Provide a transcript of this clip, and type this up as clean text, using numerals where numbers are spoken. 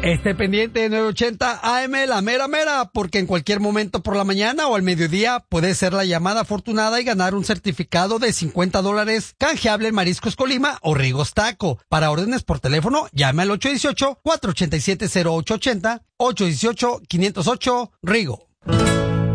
Esté pendiente de 980 AM, la mera mera, porque en cualquier momento por la mañana o al mediodía puede ser la llamada afortunada y ganar un certificado de $50 canjeable en Mariscos Colima o Rigos Taco. Para órdenes por teléfono, llame al 818-487-0880, 818-508 Rigo.